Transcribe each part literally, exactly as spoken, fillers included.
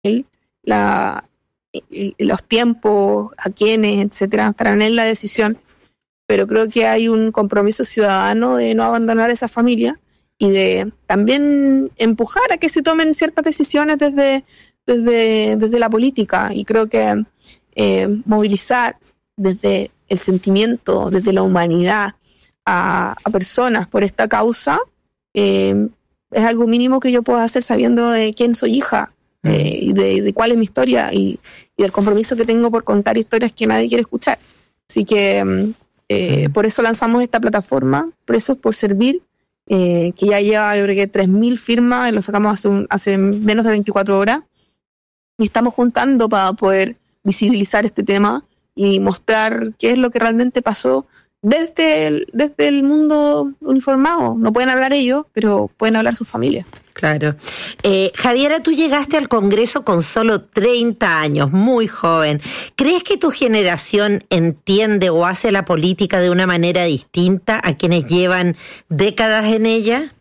la, los tiempos, a quiénes, etcétera, estarán en la decisión, pero creo que hay un compromiso ciudadano de no abandonar esa familia y de también empujar a que se tomen ciertas decisiones desde, desde, desde la política, y creo que eh, movilizar desde el sentimiento, desde la humanidad a, a personas por esta causa eh, es algo mínimo que yo puedo hacer sabiendo de quién soy hija, eh, y de, de cuál es mi historia y, y del compromiso que tengo por contar historias que nadie quiere escuchar. Así que eh, por eso lanzamos esta plataforma, Presos por Servir, eh, que ya lleva, yo creo que tres mil firmas, y lo sacamos hace, un, hace menos de veinticuatro horas, y estamos juntando para poder visibilizar este tema y mostrar qué es lo que realmente pasó desde el, desde el mundo uniformado. No pueden hablar ellos, pero pueden hablar sus familias. Claro. Eh, Javiera, tú llegaste al Congreso con solo treinta años, muy joven. ¿Crees que tu generación entiende o hace la política de una manera distinta a quienes llevan décadas en ella?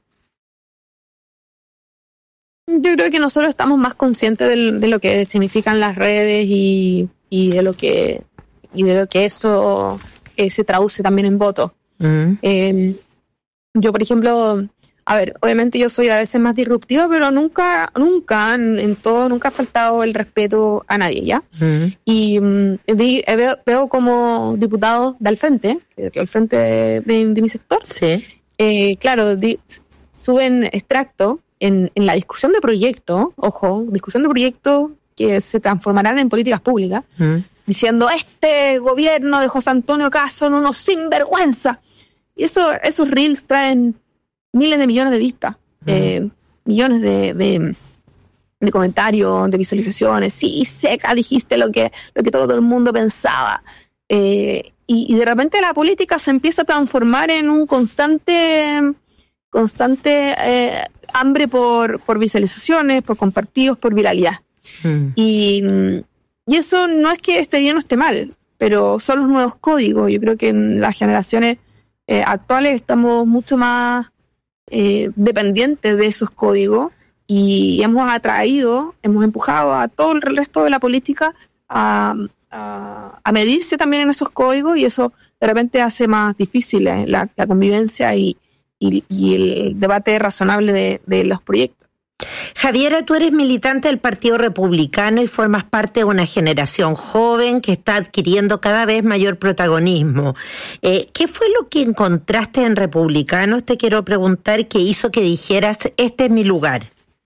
Yo creo que nosotros estamos más conscientes de, de lo que significan las redes y, y de lo que y de lo que eso eh, se traduce también en votos. Mm. Eh, yo, por ejemplo, a ver, obviamente yo soy a veces más disruptiva, pero nunca, nunca, en, en todo, nunca ha faltado el respeto a nadie, ¿ya? Mm. Y um, vi, veo, veo como diputados del frente, que al frente de, de, de mi sector, sí. eh, claro, di, suben extractos en, en la discusión de proyectos, ojo, discusión de proyectos que se transformarán en políticas públicas, mm. diciendo, este gobierno de José Antonio Kast son unos sinvergüenza. Y eso, esos reels traen miles de millones de vistas, mm. eh, millones de, de, de comentarios, de visualizaciones. Sí, seca, dijiste lo que, lo que todo el mundo pensaba. Eh, y, y de repente la política se empieza a transformar en un constante, constante eh, hambre por, por visualizaciones, por compartidos, por viralidad. Mm. Y, y eso no es que esté bien o esté mal, pero son los nuevos códigos. Yo creo que en las generaciones eh, actuales estamos mucho más eh, dependientes de esos códigos y hemos atraído, hemos empujado a todo el resto de la política a, a, a medirse también en esos códigos, y eso de repente hace más difícil eh, la, la convivencia y, y, y el debate razonable de, de los proyectos. Javiera, tú eres militante del Partido Republicano y formas parte de una generación joven que está adquiriendo cada vez mayor protagonismo. Eh, ¿Qué fue lo que encontraste en Republicanos? Te quiero preguntar, ¿qué hizo que dijeras, este es mi lugar?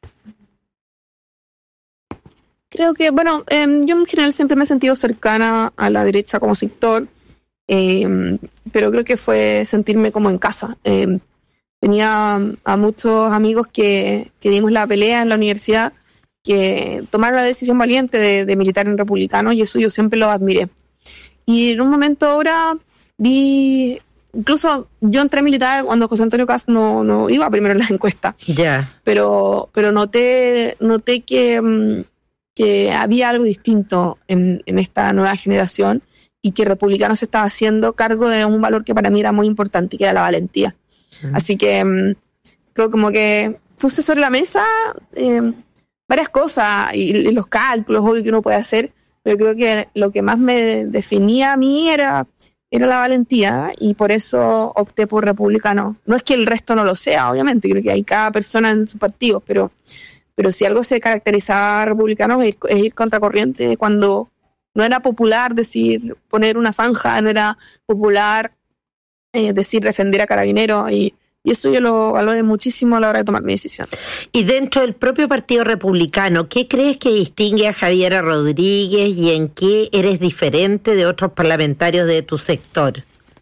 Creo que, bueno, eh, yo en general siempre me he sentido cercana a la derecha como sector, eh, pero creo que fue sentirme como en casa. Eh, Tenía a muchos amigos que, que dimos la pelea en la universidad, que tomaron la decisión valiente de, de militar en Republicanos, y eso yo siempre lo admiré. Y en un momento ahora vi, incluso yo entré a militar cuando José Antonio Kast no, no iba primero en las encuestas. Ya. Yeah. Pero, pero noté, noté que, que había algo distinto en, en esta nueva generación, y que Republicanos se estaba haciendo cargo de un valor que para mí era muy importante, que era la valentía. Así que um, creo como que puse sobre la mesa eh, varias cosas y, y los cálculos obvio que uno puede hacer, pero creo que lo que más me definía a mí era, era la valentía, y por eso opté por Republicano. No es que el resto no lo sea, obviamente, creo que hay cada persona en sus partidos, pero, pero si algo se caracterizaba a Republicanos es ir, es ir contracorriente. Cuando no era popular decir poner una zanja, no era popular Es decir, defender a Carabineros, y, y eso yo lo valoré muchísimo a la hora de tomar mi decisión. Y dentro del propio Partido Republicano, ¿qué crees que distingue a Javiera Rodríguez y en qué eres diferente de otros parlamentarios de tu sector?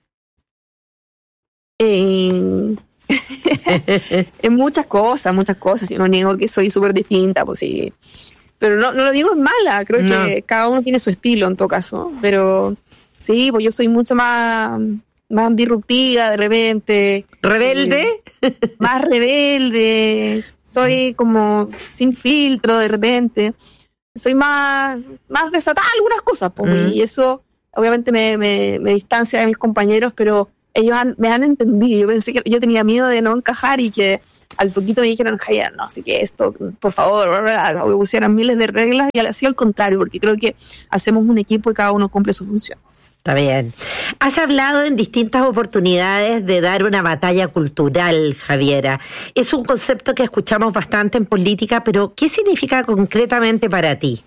Eh, en muchas cosas, muchas cosas. Yo no niego que soy súper distinta, pues sí. Pero no, no lo digo en mala, creo no. que cada uno tiene su estilo en todo caso. Pero sí, pues yo soy mucho más... más disruptiva de repente. ¿Rebelde? Eh, más rebelde. Soy como sin filtro de repente. Soy más, más desatada algunas cosas. Pues, mm. Y eso obviamente me, me, me distancia de mis compañeros, pero ellos han, me han entendido. Yo pensé que yo tenía miedo de no encajar y que al poquito me dijeron, Javier, no, así que esto, por favor, me pusieran miles de reglas, y ha sido al contrario, porque creo que hacemos un equipo y cada uno cumple su función. Está bien. Has hablado en distintas oportunidades de dar una batalla cultural, Javiera. Es un concepto que escuchamos bastante en política, pero ¿qué significa concretamente para ti?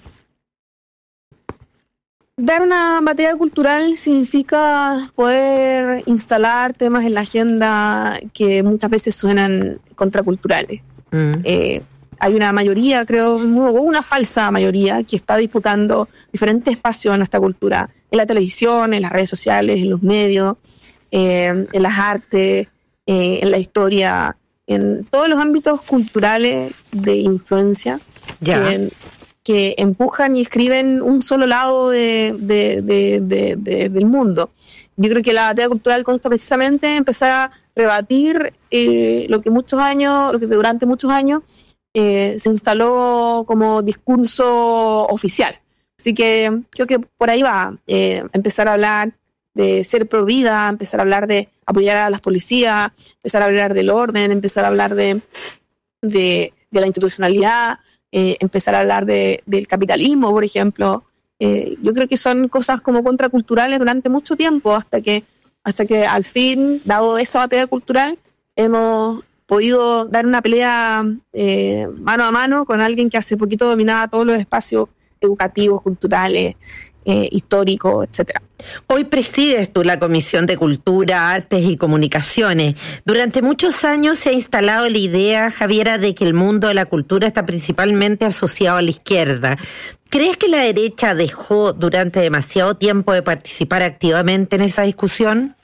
Dar una batalla cultural significa poder instalar temas en la agenda que muchas veces suenan contraculturales. Mm. Eh, hay una mayoría, creo, una falsa mayoría que está disputando diferentes espacios en nuestra cultura, en la televisión, en las redes sociales, en los medios, eh, en las artes, eh, en la historia, en todos los ámbitos culturales de influencia. Ya. Que, que empujan y escriben un solo lado de, de, de, de, de, del mundo. Yo creo que la batalla cultural consta precisamente en empezar a rebatir eh, lo que muchos años, lo que durante muchos años eh, se instaló como discurso oficial. Así que creo que por ahí va, eh, empezar a hablar de ser pro vida, empezar a hablar de apoyar a las policías, empezar a hablar del orden, empezar a hablar de, de, de la institucionalidad, eh, empezar a hablar de, del capitalismo, por ejemplo. Eh, yo creo que son cosas como contraculturales durante mucho tiempo, hasta que, hasta que al fin, dado esa batalla cultural, hemos podido dar una pelea eh, mano a mano con alguien que hace poquito dominaba todos los espacios educativos, culturales, eh, históricos, etcétera. Hoy presides tú la Comisión de Cultura, Artes y Comunicaciones. Durante muchos años se ha instalado la idea, Javiera, de que el mundo de la cultura está principalmente asociado a la izquierda. ¿Crees que la derecha dejó durante demasiado tiempo de participar activamente en esa discusión?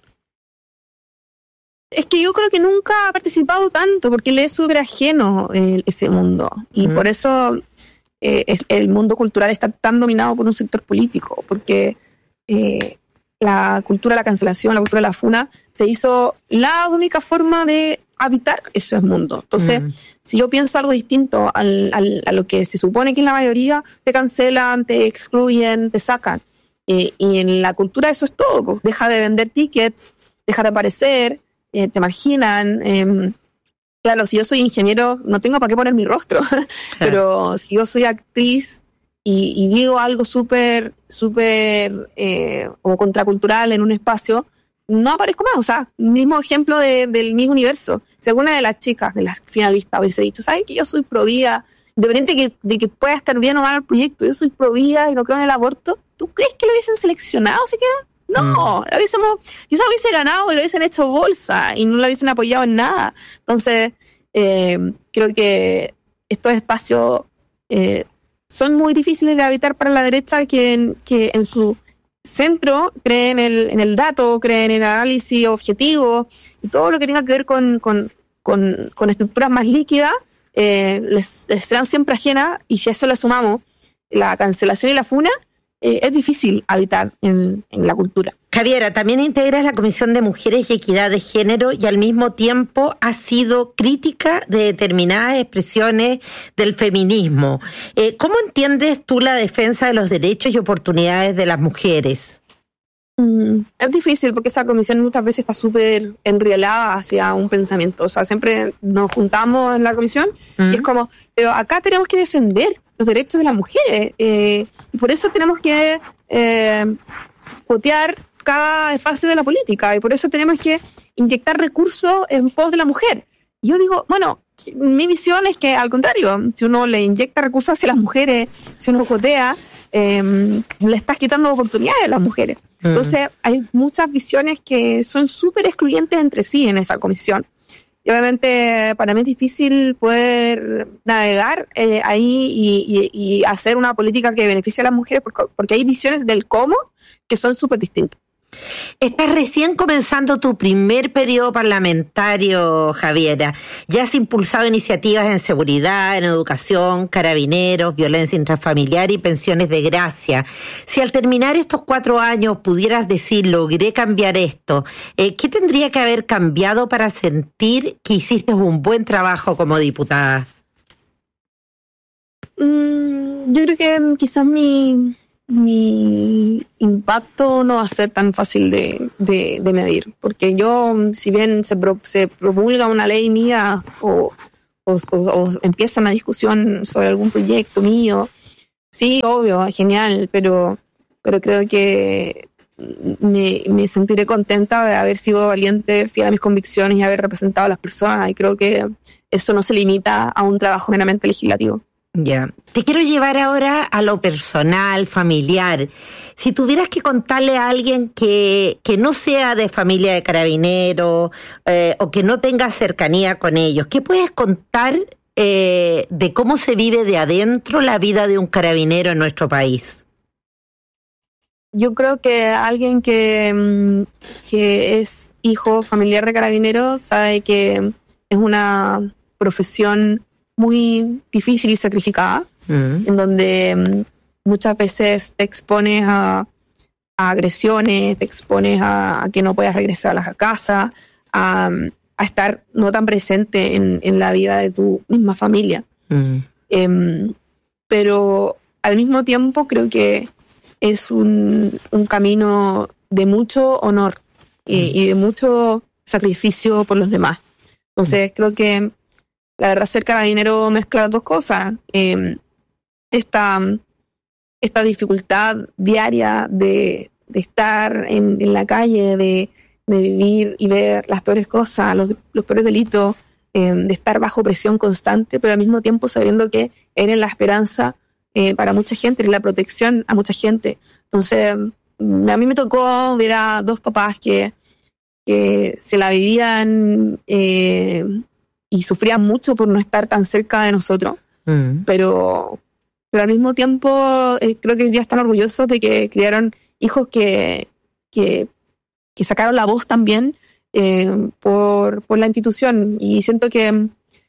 Es que yo creo que nunca ha participado tanto, porque le es súper ajeno eh, ese mundo. Y mm. por eso eh, es, el mundo cultural está tan dominado por un sector político, porque eh, la cultura de la cancelación, la cultura de la funa, se hizo la única forma de habitar ese mundo. Entonces, mm. si yo pienso algo distinto al, al, a lo que se supone que es la mayoría, te cancelan, te excluyen, te sacan. Eh, y en la cultura eso es todo. Pues, deja de vender tickets, deja de aparecer, eh, te marginan. Eh, claro, si yo soy ingeniero, no tengo para qué poner mi rostro. Pero si yo soy actriz y, y digo algo súper, súper eh, como contracultural en un espacio, no aparezco más. O sea, mismo ejemplo de, del mismo universo. Si alguna de las chicas, de las finalistas, hubiese dicho, ¿sabes que yo soy pro vida? Independiente de que, de que pueda estar bien o mal el proyecto, yo soy pro vida y no creo en el aborto, ¿tú crees que lo hubiesen seleccionado siquiera? No, mm. lo hubiésemos, quizás hubiese ganado y lo hubiesen hecho bolsa y no lo hubiesen apoyado en nada. Entonces, eh, creo que estos espacios eh, son muy difíciles de habitar para la derecha, que en, que en su centro creen en el, en el dato, creen en el análisis objetivo y todo lo que tenga que ver con, con, con, con estructuras más líquidas eh, les, les serán siempre ajenas, y si a eso le sumamos la cancelación y la funa, eh, es difícil habitar en, en la cultura. Javiera, también integras la Comisión de Mujeres y Equidad de Género y al mismo tiempo has sido crítica de determinadas expresiones del feminismo. Eh, ¿Cómo entiendes tú la defensa de los derechos y oportunidades de las mujeres? Mm, es difícil porque esa comisión muchas veces está súper enrielada hacia un pensamiento. O sea, siempre nos juntamos en la comisión mm. y es como, pero acá tenemos que defender los derechos de las mujeres. Eh, y por eso tenemos que eh, cotear cada espacio de la política, y por eso tenemos que inyectar recursos en pos de la mujer. Y yo digo, bueno, mi visión es que al contrario, si uno le inyecta recursos hacia las mujeres, si uno cotea, eh, le estás quitando oportunidades a las mujeres. Mm. Entonces hay muchas visiones que son súper excluyentes entre sí en esa comisión. Y obviamente para mí es difícil poder navegar eh, ahí y, y, y hacer una política que beneficie a las mujeres, porque, porque hay visiones del cómo que son súper distintas. Estás recién comenzando tu primer periodo parlamentario, Javiera. Ya has impulsado iniciativas en seguridad, en educación, carabineros, violencia intrafamiliar y pensiones de gracia. Si al terminar estos cuatro años pudieras decir, logré cambiar esto, eh, ¿qué tendría que haber cambiado para sentir que hiciste un buen trabajo como diputada? Mm, yo creo que quizás mi... mi impacto no va a ser tan fácil de, de, de medir, porque yo, si bien se, pro, se promulga una ley mía o, o, o, o empieza una discusión sobre algún proyecto mío, sí, obvio, genial, pero, pero creo que me, me sentiré contenta de haber sido valiente, fiel a mis convicciones y haber representado a las personas, y creo que eso no se limita a un trabajo meramente legislativo. Ya. Yeah. Te quiero llevar ahora a lo personal, familiar. Si tuvieras que contarle a alguien que, que no sea de familia de carabineros eh, o que no tenga cercanía con ellos, ¿qué puedes contar eh, de cómo se vive de adentro la vida de un carabinero en nuestro país? Yo creo que alguien que, que es hijo familiar de carabineros sabe que es una profesión muy difícil y sacrificada, mm. en donde muchas veces te expones a, a agresiones, te expones a, a que no puedas regresar a la casa, a, a estar no tan presente en, en la vida de tu misma familia. Mm. Eh, pero al mismo tiempo creo que es un, un camino de mucho honor y, mm. y de mucho sacrificio por los demás. Entonces mm. creo que la verdad, ser carabinero mezcla dos cosas. Eh, esta, esta dificultad diaria de, de estar en, en la calle, de, de vivir y ver las peores cosas, los, los peores delitos, eh, de estar bajo presión constante, pero al mismo tiempo sabiendo que eres la esperanza eh, para mucha gente, eres la protección a mucha gente. Entonces, a mí me tocó ver a dos papás que, que se la vivían... Eh, y sufrían mucho por no estar tan cerca de nosotros, mm. pero, pero al mismo tiempo eh, creo que hoy día están orgullosos de que criaron hijos que, que, que sacaron la voz también eh, por, por la institución, y siento que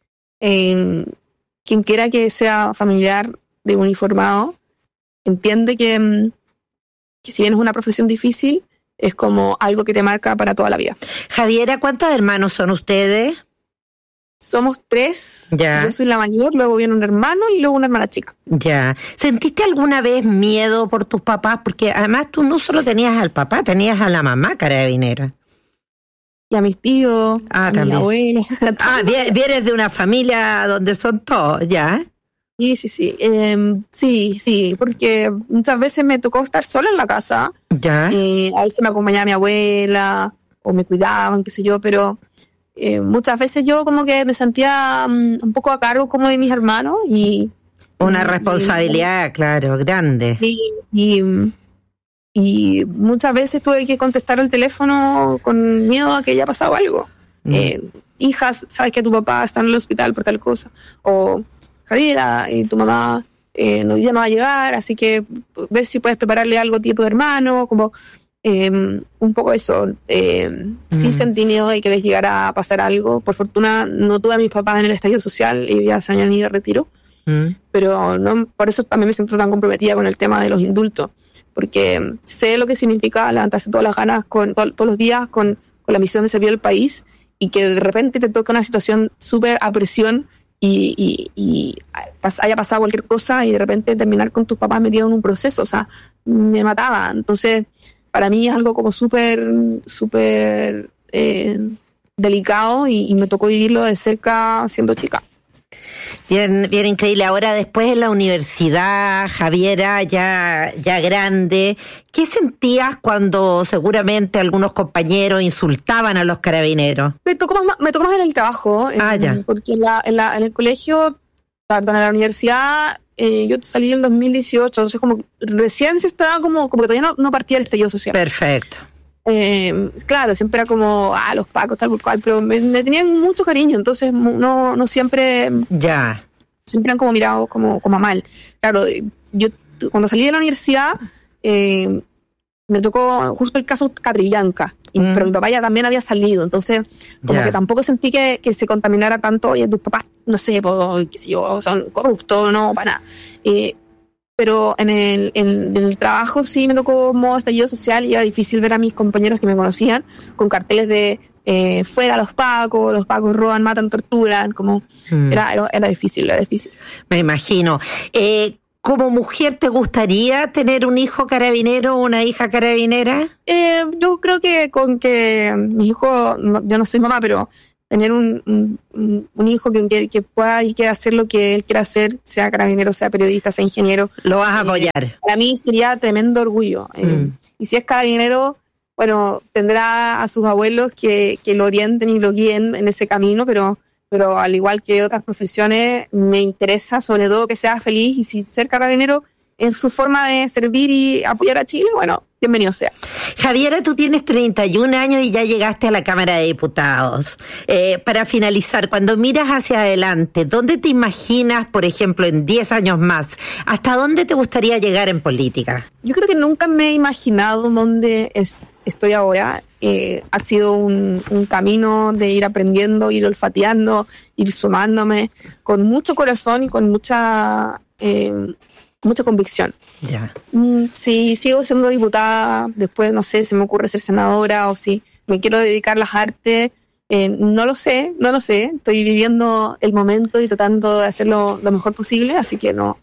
eh, quien quiera que sea familiar de uniformado entiende que, que si bien es una profesión difícil, es como algo que te marca para toda la vida. Javiera, ¿cuántos hermanos son ustedes? Somos tres, ya. Yo soy la mayor, luego viene un hermano y luego una hermana chica. Ya. ¿Sentiste alguna vez miedo por tus papás? Porque además tú no solo tenías al papá, tenías a la mamá carabinera. Y a mis tíos, ah, a también. mi abuela. Ah, vienes de una familia donde son todos, ¿ya? Sí, sí, sí. Eh, sí, sí, porque muchas veces me tocó estar sola en la casa. Ya. Eh, a veces me acompañaba mi abuela o me cuidaban, qué sé yo, pero... Eh, muchas veces yo como que me sentía um, un poco a cargo como de mis hermanos y... Una responsabilidad, y, claro, grande. Y, y, y muchas veces tuve que contestar el teléfono con miedo a que haya pasado algo. Mm. Eh, hijas, sabes que tu papá está en el hospital por tal cosa. O, Javiera, y tu mamá eh, no, ya no va a llegar, así que ver si puedes prepararle algo a ti y a tu hermano, como... Eh, un poco eso, eh, mm. sí sentí miedo de que les llegara a pasar algo. Por fortuna no tuve a mis papás en el estallido social y ya se habían ido de retiro, mm. pero no, por eso también me siento tan comprometida con el tema de los indultos, porque sé lo que significa levantarse todas las ganas con, to, todos los días con, con la misión de servir al país, y que de repente te toca una situación súper a presión y, y, y haya pasado cualquier cosa y de repente terminar con tus papás metidos en un proceso, o sea, me mataba. Entonces para mí es algo como súper, súper eh, delicado y, y me tocó vivirlo de cerca siendo chica. Bien, bien increíble. Ahora después en la universidad, Javiera, ya, ya grande, ¿qué sentías cuando seguramente algunos compañeros insultaban a los carabineros? Me tocó más, me tocó más en el trabajo, ah, en, ya. porque en, la, en, la, en el colegio, perdón, en la universidad... Eh, yo salí en el dos mil dieciocho, entonces como recién se estaba como, como que todavía no, no partía el estallido social. Perfecto. Eh, claro, siempre era como, ah, los pacos, tal por cual, pero me, me tenían mucho cariño, entonces no, no siempre... Ya. Siempre han como mirado como, como a mal. Claro, yo cuando salí de la universidad, eh, me tocó justo el caso Catrillanca, y, mm. pero mi papá ya también había salido, entonces como yeah. que tampoco sentí que, que se contaminara tanto. Oye, tus papás, no sé, pues, qué sé yo, son corruptos, no, para nada. Eh, pero en el, en, en el trabajo sí me tocó modo estallido social y era difícil ver a mis compañeros que me conocían con carteles de eh, fuera los pacos, los pacos roban, matan, torturan, como mm. era, era, era difícil, era difícil. Me imagino. Eh, ¿Como mujer te gustaría tener un hijo carabinero o una hija carabinera? Eh, yo creo que con que mi hijo, no, yo no soy mamá, pero tener un, un, un hijo que, que, que pueda y quiera hacer lo que él quiera hacer, sea carabinero, sea periodista, sea ingeniero. Lo vas a apoyar. Eh, para mí sería tremendo orgullo. Eh, mm. Y si es carabinero, bueno, tendrá a sus abuelos que, que lo orienten y lo guíen en ese camino, pero, pero al igual que otras profesiones, me interesa sobre todo que sea feliz, y si ser carabinero en su forma de servir y apoyar a Chile, bueno, bienvenido sea. Javiera, tú tienes treinta y un años y ya llegaste a la Cámara de Diputados. Eh, para finalizar, cuando miras hacia adelante, ¿dónde te imaginas, por ejemplo, en diez años más? ¿Hasta dónde te gustaría llegar en política? Yo creo que nunca me he imaginado dónde es, estoy ahora. Eh, ha sido un, un camino de ir aprendiendo, ir olfateando, ir sumándome, con mucho corazón y con mucha... Eh, mucha convicción. Ya. Mm, si sigo siendo diputada, después, no sé, si me ocurre ser senadora o si me quiero dedicar a las artes, eh, no lo sé, no lo sé. Estoy viviendo el momento y tratando de hacerlo lo mejor posible, así que no.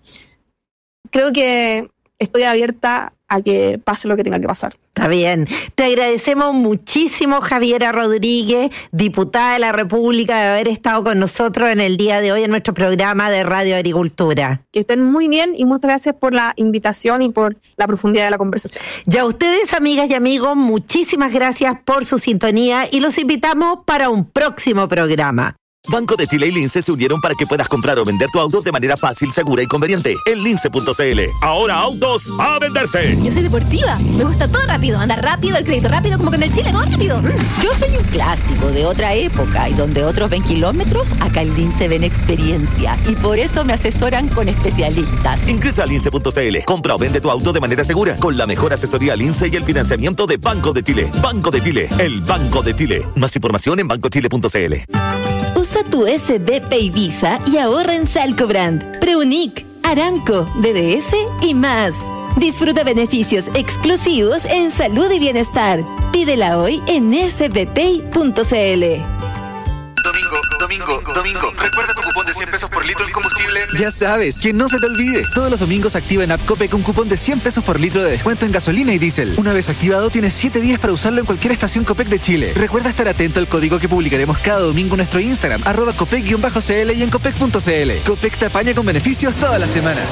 Creo que estoy abierta a que pase lo que tenga que pasar. Está bien. Te agradecemos muchísimo, Javiera Rodríguez, diputada de la República, de haber estado con nosotros en el día de hoy en nuestro programa de Radio Agricultura. Que estén muy bien y muchas gracias por la invitación y por la profundidad de la conversación. Ya ustedes, amigas y amigos, muchísimas gracias por su sintonía y los invitamos para un próximo programa. Banco de Chile y Lince se unieron para que puedas comprar o vender tu auto de manera fácil, segura y conveniente en lince punto c l. Ahora autos a venderse. Yo soy deportiva, me gusta todo rápido, andar rápido, el crédito rápido, como que en el Chile todo rápido. Yo soy un clásico de otra época y donde otros ven kilómetros, acá en Lince ven experiencia y por eso me asesoran con especialistas. Ingresa a lince punto c l, compra o vende tu auto de manera segura con la mejor asesoría Lince y el financiamiento de Banco de Chile. Banco de Chile, el Banco de Chile. Más información en banco chile punto c l. Usa tu S B Pay Visa y ahorra en Salcobrand, Preunic, Aranco, D D S y más. Disfruta beneficios exclusivos en salud y bienestar. Pídela hoy en s b pay punto c l. Domingo, domingo, domingo. ¿Recuerda tu cupón de cien pesos por litro en combustible? Ya sabes, que no se te olvide. Todos los domingos activa en AppCopec un cupón de cien pesos por litro de descuento en gasolina y diésel. Una vez activado, tienes siete días para usarlo en cualquier estación Copec de Chile. Recuerda estar atento al código que publicaremos cada domingo en nuestro Instagram, arroba copec-cl y en copec punto c l. Copec te apaña con beneficios todas las semanas.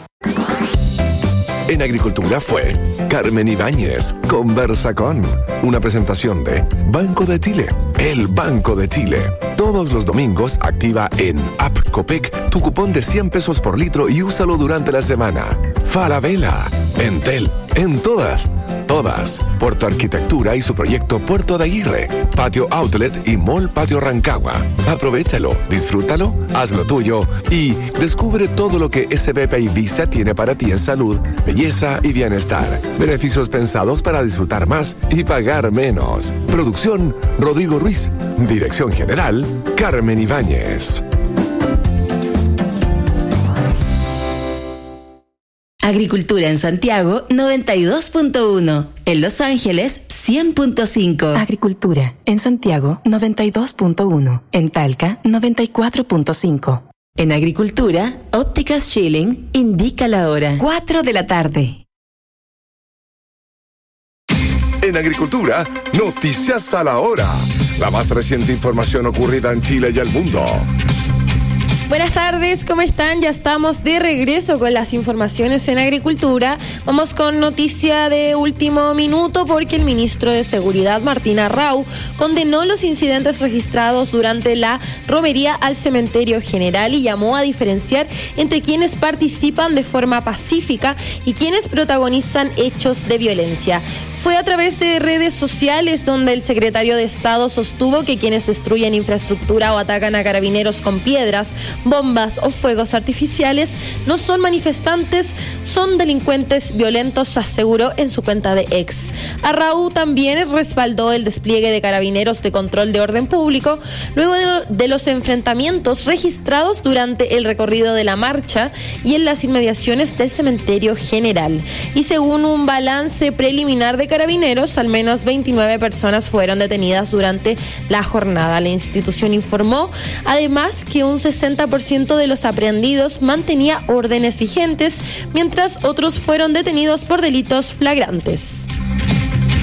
En Agricultura fue Carmen Ibáñez, Conversa con, una presentación de Banco de Chile, el Banco de Chile. Todos los domingos activa en App Copec tu cupón de cien pesos por litro y úsalo durante la semana. Falabella, Entel, en todas, todas. Puerto Arquitectura y su proyecto Puerto de Aguirre, Patio Outlet y Mall Patio Rancagua. Aprovechalo, disfrútalo, hazlo tuyo y descubre todo lo que S B P y Visa tiene para ti en salud, belleza y bienestar. Beneficios pensados para disfrutar más y pagar menos. Producción, Rodrigo Ruiz. Dirección General, Carmen Ibáñez. Agricultura en Santiago noventa y dos punto uno, en Los Ángeles cien punto cinco. Agricultura en Santiago noventa y dos punto uno, en Talca noventa y cuatro punto cinco. En Agricultura, Ópticas Schilling indica la hora, cuatro de la tarde. En Agricultura, noticias a la hora. La más reciente información ocurrida en Chile y el mundo. Buenas tardes, ¿cómo están? Ya estamos de regreso con las informaciones en Agricultura. Vamos con noticia de último minuto porque el ministro de Seguridad, Martín Arrau, condenó los incidentes registrados durante la romería al cementerio general y llamó a diferenciar entre quienes participan de forma pacífica y quienes protagonizan hechos de violencia. Fue a través de redes sociales donde el secretario de Estado sostuvo que quienes destruyen infraestructura o atacan a carabineros con piedras, bombas o fuegos artificiales no son manifestantes, son delincuentes violentos, aseguró en su cuenta de X. Arrau también respaldó el despliegue de carabineros de control de orden público luego de, lo, de los enfrentamientos registrados durante el recorrido de la marcha y en las inmediaciones del cementerio general. Y según un balance preliminar de Carabineros, al menos veintinueve personas fueron detenidas durante la jornada. La institución informó además que un sesenta por ciento de los aprehendidos mantenía órdenes vigentes, mientras otros fueron detenidos por delitos flagrantes.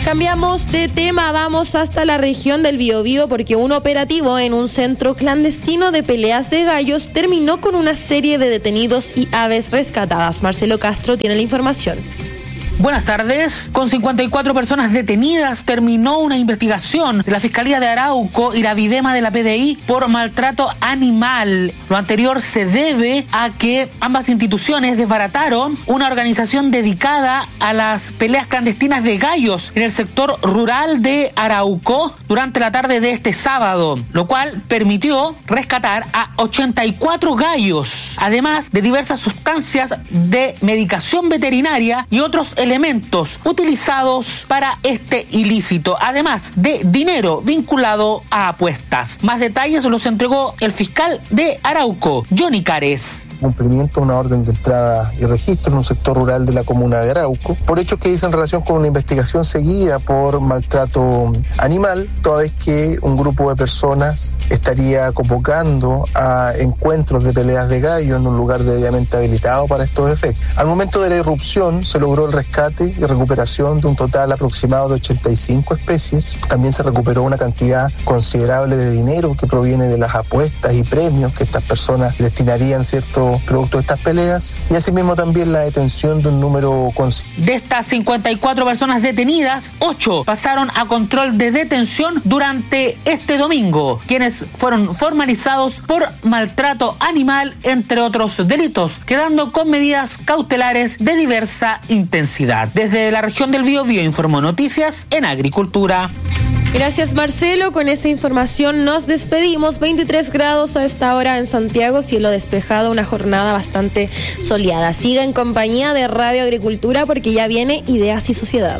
Cambiamos de tema, vamos hasta la región del Biobío porque un operativo en un centro clandestino de peleas de gallos terminó con una serie de detenidos y aves rescatadas. Marcelo Castro tiene la información. Buenas tardes. Con cincuenta y cuatro personas detenidas terminó una investigación de la Fiscalía de Arauco y la Videma de la P D I por maltrato animal. Lo anterior se debe a que ambas instituciones desbarataron una organización dedicada a las peleas clandestinas de gallos en el sector rural de Arauco durante la tarde de este sábado, lo cual permitió rescatar a ochenta y cuatro gallos, además de diversas sustancias de medicación veterinaria y otros elementos utilizados para este ilícito, además de dinero vinculado a apuestas. Más detalles los entregó el fiscal de Arauco, Johnny Cares. Cumplimiento de una orden de entrada y registro en un sector rural de la comuna de Arauco, por hechos que dicen relación con una investigación seguida por maltrato animal, toda vez que un grupo de personas estaría convocando a encuentros de peleas de gallo en un lugar debidamente habilitado para estos efectos. Al momento de la irrupción se logró el rescate y recuperación de un total aproximado de ochenta y cinco especies. También se recuperó una cantidad considerable de dinero que proviene de las apuestas y premios que estas personas destinarían, ¿cierto?, producto de estas peleas, y asimismo también la detención de un número considerable. De estas cincuenta y cuatro personas detenidas, ocho pasaron a control de detención durante este domingo, quienes fueron formalizados por maltrato animal, entre otros delitos, quedando con medidas cautelares de diversa intensidad. Desde la región del Biobío informó Noticias en Agricultura. Gracias, Marcelo. Con esta información nos despedimos. veintitrés grados a esta hora en Santiago, cielo despejado, una jornada bastante soleada. Siga en compañía de Radio Agricultura porque ya viene Ideas y Sociedad.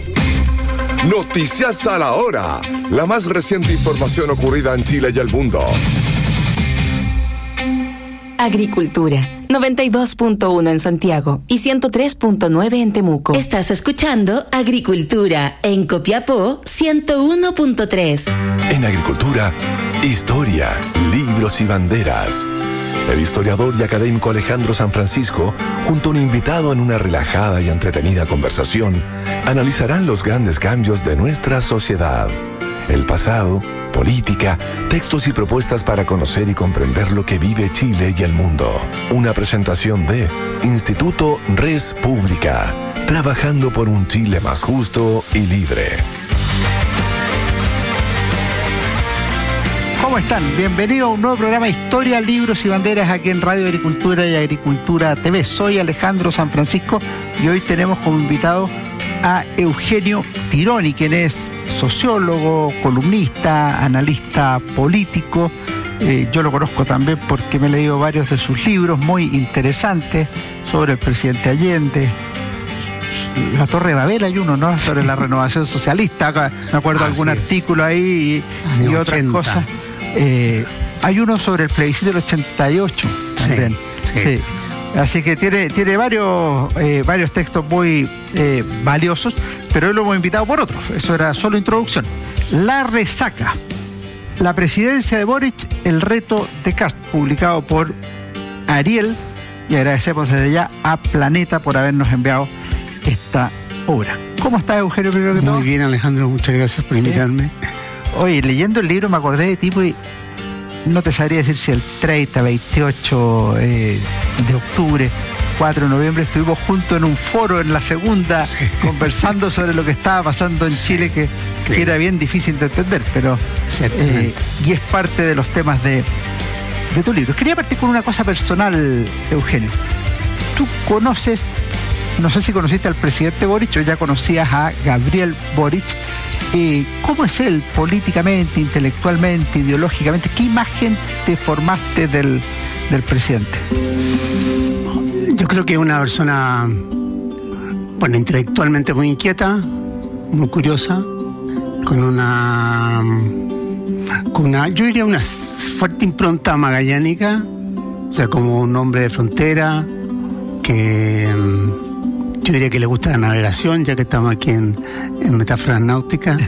Noticias a la hora. La más reciente información ocurrida en Chile y el mundo. Agricultura, noventa y dos punto uno en Santiago y ciento tres punto nueve en Temuco. Estás escuchando Agricultura en Copiapó ciento uno punto tres. En Agricultura, historia, libros y banderas. El historiador y académico Alejandro San Francisco, junto a un invitado en una relajada y entretenida conversación, analizarán los grandes cambios de nuestra sociedad. El pasado, política, textos y propuestas para conocer y comprender lo que vive Chile y el mundo. Una presentación de Instituto Res Pública, trabajando por un Chile más justo y libre. ¿Cómo están? Bienvenidos a un nuevo programa Historia, Libros y Banderas aquí en Radio Agricultura y Agricultura T V. Soy Alejandro San Francisco y hoy tenemos como invitado a Eugenio Tironi, quien es sociólogo, columnista, analista político. Eh, yo lo conozco también porque me he leído varios de sus libros muy interesantes sobre el presidente Allende. La Torre de Babel hay uno, ¿no? Sobre la renovación socialista. Me acuerdo de algún artículo ahí y, y otras cosas. Eh, hay uno sobre el plebiscito del ochenta y ocho también. Sí, sí. Sí. Así que tiene, tiene varios, eh, varios textos muy eh, valiosos, pero hoy lo hemos invitado por otros. Eso era solo introducción. La resaca. La presidencia de Boric, el reto de Kast, publicado por Ariel. Y agradecemos desde ya a Planeta por habernos enviado esta obra. ¿Cómo está, Eugenio, primero que todo? Muy bien, Alejandro, muchas gracias por invitarme. ¿Eh? Oye, leyendo el libro me acordé de tipo y no te sabría decir si el treinta, veintiocho eh, de octubre, cuatro de noviembre, estuvimos juntos en un foro en la segunda, sí, conversando sobre lo que estaba pasando en sí, Chile, que, sí, que era bien difícil de entender, pero eh, y es parte de los temas de, de tu libro. Quería partir con una cosa personal, Eugenio. Tú conoces, no sé si conociste al presidente Boric o ya conocías a Gabriel Boric. Eh, ¿Cómo es él políticamente, intelectualmente, ideológicamente? ¿Qué imagen te formaste del, del presidente? Yo creo que es una persona, bueno, intelectualmente muy inquieta, muy curiosa, con una, con una, yo diría una fuerte impronta magallánica, o sea, como un hombre de frontera, que yo diría que le gusta la navegación, ya que estamos aquí en, en metáforas náuticas,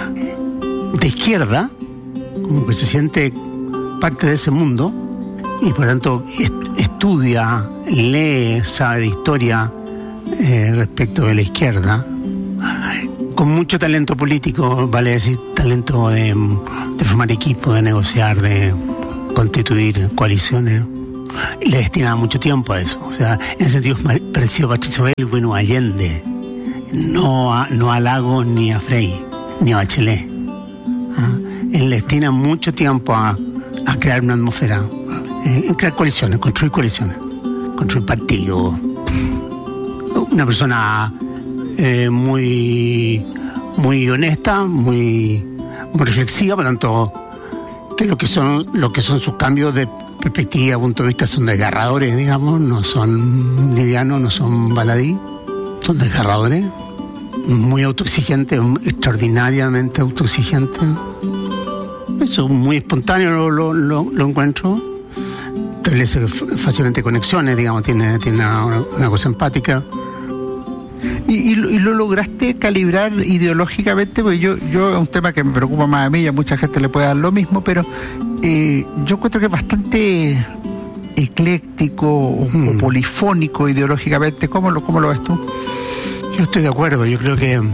de izquierda, como que se siente parte de ese mundo, y por tanto estudia, lee, sabe de historia eh, respecto de la izquierda, con mucho talento político, vale decir, talento de, de formar equipo, de negociar, de constituir coaliciones. Y le destinaba mucho tiempo a eso. O sea, en ese sentido es parecido a Patricio Aylwin o Allende. No a, no a Lagos ni a Frei, ni a Bachelet. ¿Ah? Él le destina mucho tiempo a, a crear una atmósfera, eh, en crear coaliciones, construir coaliciones, construir partidos. Una persona eh, muy, muy honesta, muy, muy reflexiva, por lo tanto, que lo que son, lo que son sus cambios de perspectiva, punto de vista, son desgarradores, digamos, no son livianos, no son baladí, son desgarradores, muy autoexigentes, extraordinariamente autoexigentes. Eso muy espontáneo lo, lo, lo, lo encuentro. Establece fácilmente conexiones, digamos, tiene, tiene una, una cosa empática. ¿Y, y, y lo lograste calibrar ideológicamente? Porque yo, yo es un tema que me preocupa más a mí y a mucha gente le puede dar lo mismo, pero eh, yo encuentro que es bastante ecléctico o, mm. o polifónico ideológicamente. ¿Cómo lo, cómo lo ves tú? Yo estoy de acuerdo, yo creo que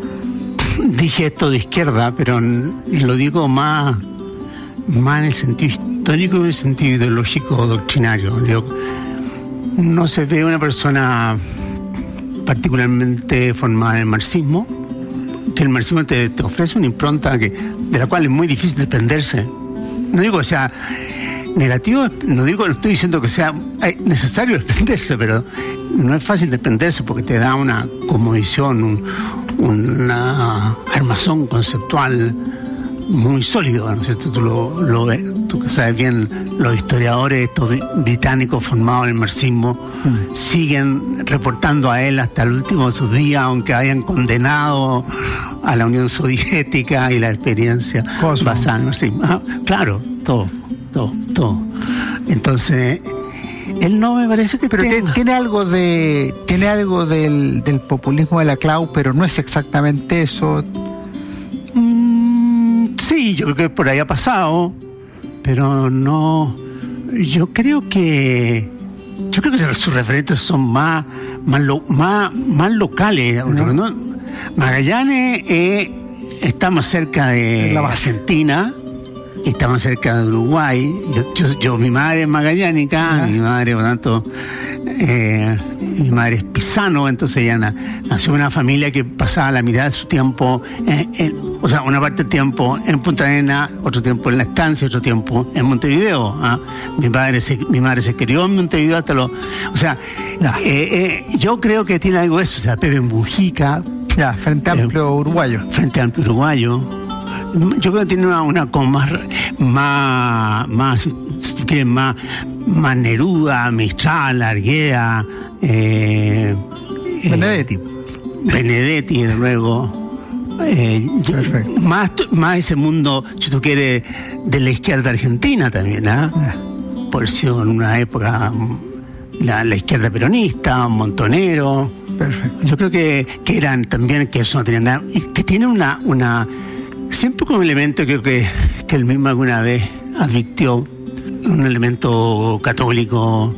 dije esto de izquierda, pero lo digo más, más en el sentido histórico y en el sentido ideológico o doctrinario. Yo, no se ve una persona particularmente formada en el marxismo, que el marxismo te, te ofrece una impronta que, de la cual es muy difícil desprenderse. No digo que sea negativo, no digo, no estoy diciendo que sea necesario desprenderse, pero no es fácil desprenderse porque te da una cosmovisión, un, una armazón conceptual muy sólido, ¿no es cierto? Tú lo, lo ves, tú que sabes bien, los historiadores estos británicos formados en el marxismo mm. siguen reportando a él hasta el último de sus días, aunque hayan condenado a la Unión Soviética y la experiencia Cosmo. basada en el marxismo. Ah, claro, todo, todo, todo. Entonces, él no me parece que pero tenga... tiene algo de tiene algo del, del populismo de la Clau, pero no es exactamente eso. Sí, yo creo que por ahí ha pasado, pero no. Yo creo que yo creo que sus referentes son más más lo, más, más locales. ¿No? ¿No? Magallanes eh, está más cerca de la Argentina, está más cerca de Uruguay. Yo, yo, yo mi madre es magallánica, mi madre, por tanto, eh, mi madre es pisano, entonces ella na, nació en una familia que pasaba la mitad de su tiempo, eh, en, o sea, una parte del tiempo en Punta Arenas, otro tiempo en la estancia, otro tiempo en Montevideo. ¿Ah? Mi padre se, mi madre se crió en Montevideo hasta los, o sea, no. eh, eh, yo creo que tiene algo de eso, o sea, Pepe Mujica, ya, Frente Amplio eh, Uruguayo, Frente Amplio Uruguayo. Yo creo que tiene una, una como más, más, más, si quieren, más, más Neruda, Mistral, Argueda, eh, Benedetti. Eh, Benedetti, de luego. Eh, yo, más, más ese mundo, si tú quieres, de la izquierda argentina también, ¿ah? ¿eh? Por eso en una época la, la izquierda peronista, Montonero. Perfecto. Yo creo que, que eran también, que eso no tenía nada, y que tienen una, una siempre con un elemento, creo que, que él mismo alguna vez advirtió, un elemento católico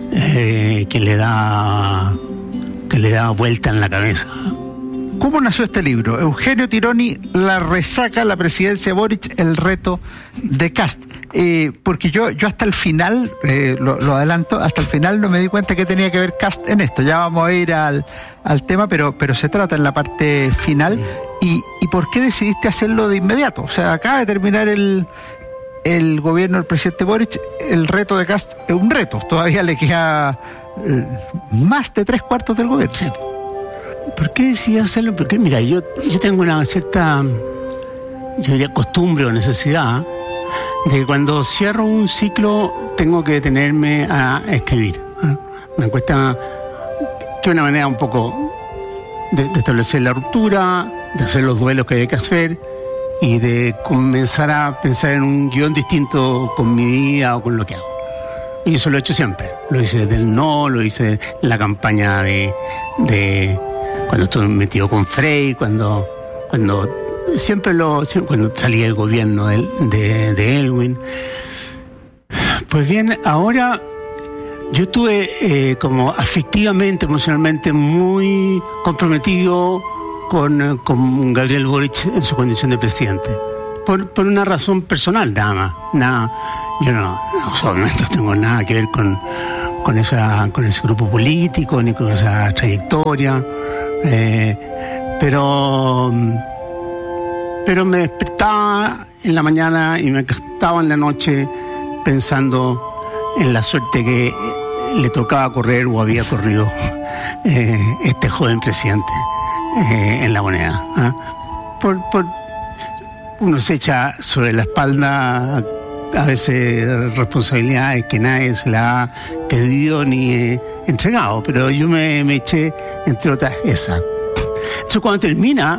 eh, que le da que le da vuelta en la cabeza. ¿Cómo nació este libro? Eugenio Tironi, La resaca, la presidencia de Boric, el reto de Kast. Eh, porque yo, yo hasta el final, eh, lo, lo adelanto, hasta el final no me di cuenta que tenía que ver Kast en esto. Ya vamos a ir al, al tema, pero, pero se trata en la parte final. ¿Y, ¿Y por qué decidiste hacerlo de inmediato? O sea, acaba de terminar el, el gobierno del presidente Boric, el reto de Kast es un reto. Todavía le queda eh, más de tres cuartos del gobierno. Sí. ¿Por qué decidí hacerlo? Porque, mira, yo, yo tengo una cierta, yo diría, costumbre o necesidad de que cuando cierro un ciclo tengo que detenerme a escribir. Me cuesta, que una manera un poco de, de establecer la ruptura, de hacer los duelos que hay que hacer y de comenzar a pensar en un guión distinto con mi vida o con lo que hago. Y eso lo he hecho siempre. Lo hice desde el no, lo hice en la campaña de... de cuando estuve metido con Frei, cuando cuando siempre lo siempre, cuando salía el gobierno de, de, de Aylwin. Pues bien, ahora yo estuve eh, como afectivamente, emocionalmente muy comprometido con, con Gabriel Boric en su condición de presidente. Por, por una razón personal, nada más. Nada, yo no, no, obviamente no tengo nada que ver con, con, esa, con ese grupo político, ni con esa trayectoria. Eh, pero, pero me despertaba en la mañana y me acostaba en la noche pensando en la suerte que le tocaba correr o había corrido eh, este joven presidente eh, en La Moneda. ¿eh? Por, por, uno se echa sobre la espalda a veces responsabilidades que nadie se la ha pedido ni eh, entregado, pero yo me, me eché, entre otras, esa. Entonces cuando termina,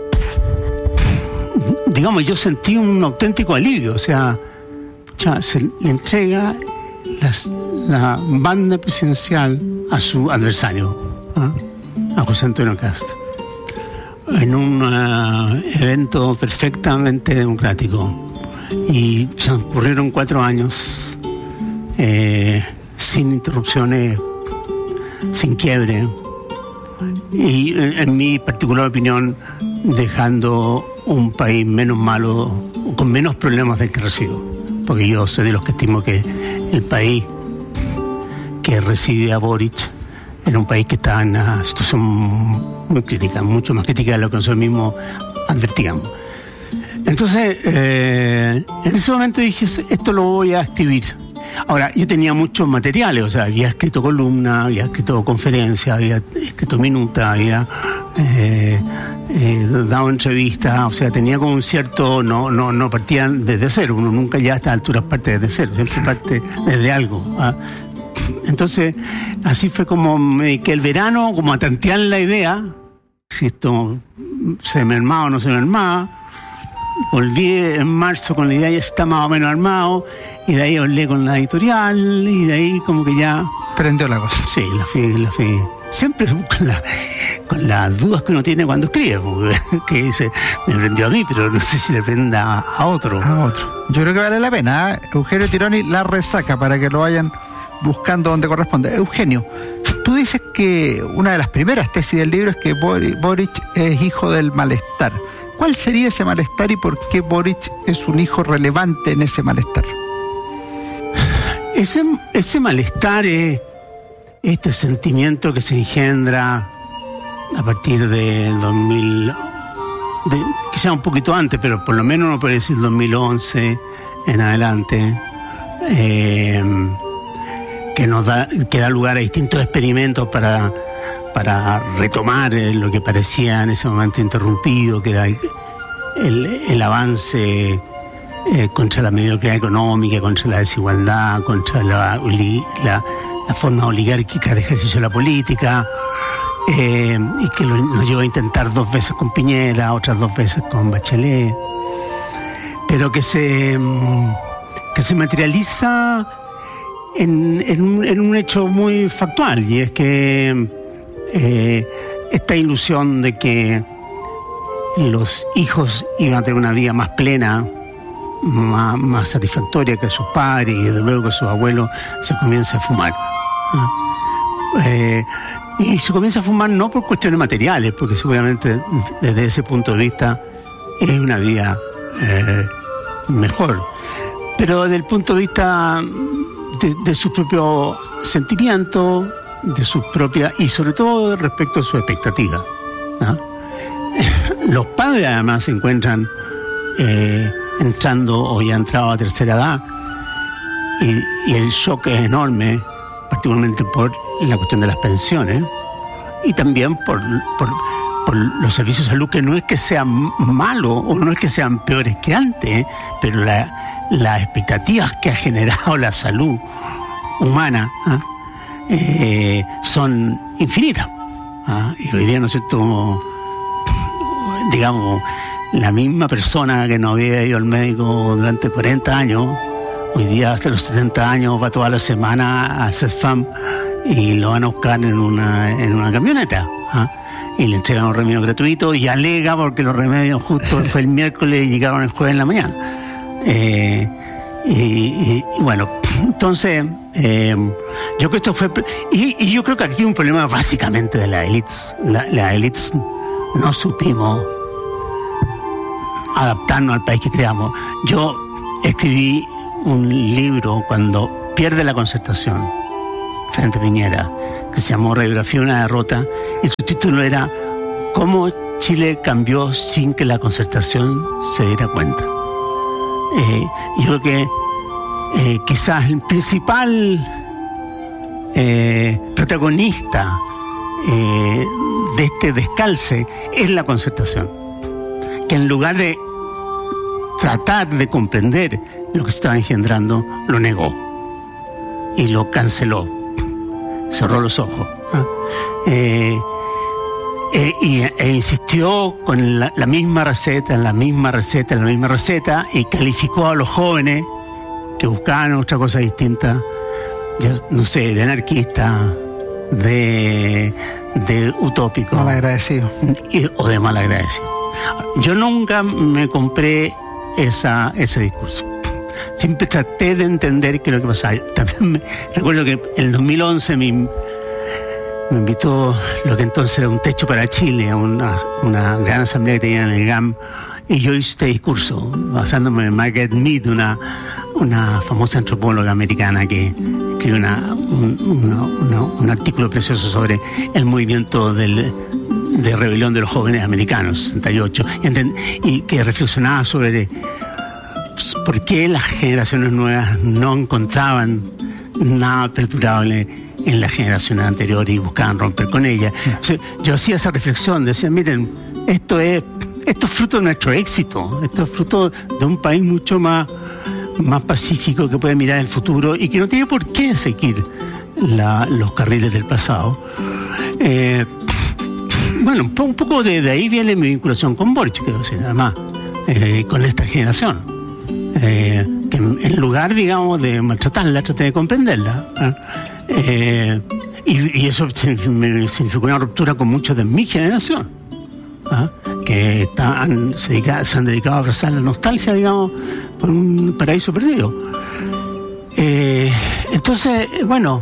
digamos, yo sentí un auténtico alivio, o sea, ya se le entrega las, la banda presidencial a su adversario, ¿eh? a José Antonio Castro, en un uh, evento perfectamente democrático. Y transcurrieron cuatro años eh, sin interrupciones, sin quiebre, y en, en mi particular opinión dejando un país menos malo, con menos problemas del que recibo, porque yo soy de los que estimo que el país que recibe a Boric era un país que está en una situación muy crítica, mucho más crítica de lo que nosotros mismos advertíamos. Entonces, eh, en ese momento dije, esto lo voy a escribir. Ahora, yo tenía muchos materiales, o sea, había escrito columnas, había escrito conferencias, había escrito minutas, había eh, eh, dado entrevistas, o sea, tenía como un cierto, no, no, no partían desde cero, uno nunca ya a estas alturas parte desde cero, siempre parte desde algo. ¿ah? Entonces, así fue como me dediqué el verano, como a tantear la idea, si esto se me armaba o no se me armaba. Volví en marzo con la idea, ya está más o menos armado, y de ahí hablé con la editorial, y de ahí como que ya... Prendió la cosa. Sí, la fui, la fui. Siempre con, la, con las dudas que uno tiene cuando escribe, que dice, me prendió a mí, pero no sé si le prenda a otro. A otro. Yo creo que vale la pena, ¿eh? Eugenio Tironi, La Resaca, para que lo vayan buscando donde corresponde. Eugenio, tú dices que una de las primeras tesis del libro es que Boric es hijo del malestar. ¿Cuál sería ese malestar y por qué Boric es un hijo relevante en ese malestar? Ese, ese malestar es este sentimiento que se engendra a partir del dos mil, de, quizá un poquito antes, pero por lo menos no puede decir dos mil once en adelante, eh, que nos da, que da lugar a distintos experimentos para... para retomar lo que parecía en ese momento interrumpido, que era el, el, el avance eh, contra la mediocridad económica, contra la desigualdad, contra la, la, la forma oligárquica de ejercicio de la política, eh, y que lo, nos llevó a intentar dos veces con Piñera, otras dos veces con Bachelet, pero que se, que se materializa en, en, un, en un hecho muy factual, y es que Eh, esta ilusión de que los hijos iban a tener una vida más plena, más, más satisfactoria que sus padres, y desde luego que sus abuelos, se comienza a fumar. ¿Ah? Eh, y se comienza a fumar no por cuestiones materiales, porque seguramente desde ese punto de vista es una vida eh, mejor, pero desde el punto de vista de, de sus propios sentimientos, de sus propias, y sobre todo respecto a sus expectativas, ¿no? Los padres además se encuentran eh, entrando o ya entrado a tercera edad, y, y el shock es enorme, particularmente por la cuestión de las pensiones y también por, por, por los servicios de salud, que no es que sean malos o no es que sean peores que antes, pero la, las expectativas que ha generado la salud humana, ¿eh? Eh, son infinitas. ¿Ah? Y hoy día, ¿no es cierto?, digamos, la misma persona que no había ido al médico durante cuarenta años, hoy día hasta los setenta años va toda la semana a CESFAM y lo van a buscar en una, en una camioneta. ¿Ah? Y le entregan un remedio gratuito y alega porque los remedios justo fue el miércoles y llegaron el jueves en la mañana. Eh, y, y, y bueno, entonces... Eh, yo creo que esto fue y, y yo creo que aquí hay un problema básicamente de las élites, la, las élites no supimos adaptarnos al país que creamos. Yo escribí un libro cuando pierde la Concertación frente a Piñera, que se llamó Radiografía de una derrota, y su título era ¿Cómo Chile cambió sin que la Concertación se diera cuenta? Eh, yo creo que eh, quizás el principal eh, protagonista eh, de este descalce es la Concertación, que en lugar de tratar de comprender lo que se estaba engendrando, lo negó y lo canceló, cerró los ojos. ¿eh? Eh, y, e insistió con la, la misma receta, en la misma receta, en la misma receta, y calificó a los jóvenes que buscaban otra cosa distinta, ya, no sé, de anarquista, de, de utópico. Malagradecido. Y, o de malagradecido. Yo nunca me compré esa, ese discurso. Siempre traté de entender qué es lo que pasaba. También me, recuerdo que en el dos mil once mi... me invitó lo que entonces era un Techo para Chile, a una, una gran asamblea que tenía en el G A M, y yo hice este discurso basándome en Margaret Mead, una, una famosa antropóloga americana que escribió una, un, una, una, un artículo precioso sobre el movimiento del, de rebelión de los jóvenes americanos, sesenta y ocho, y, y que reflexionaba sobre por qué las generaciones nuevas no encontraban nada perdurable en la generación anterior y buscaban romper con ella. O sea, yo hacía esa reflexión, decía, miren, esto es, esto es fruto de nuestro éxito, esto es fruto de un país mucho más, más pacífico que puede mirar el futuro y que no tiene por qué seguir la, los carriles del pasado. Eh, bueno, un poco de, de ahí viene mi vinculación con Boric, quiero decir, además, eh, con esta generación. Eh, que en lugar, digamos, de maltratarla, traté de comprenderla. ¿eh? Eh, y, y eso significó una ruptura con muchos de mi generación, ¿eh? que están, se, dedica, se han dedicado a abrazar la nostalgia, digamos, por un paraíso perdido. Eh, entonces, bueno,